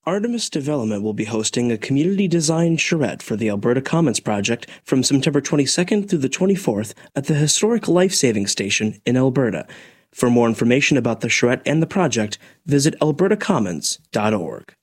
Artemis Development will be hosting a community design charrette for the Alberta Commons project from September 22nd through the 24th at the historic Life Saving Station in Alberta. For more information about the charrette and the project, visit albertacommons.org.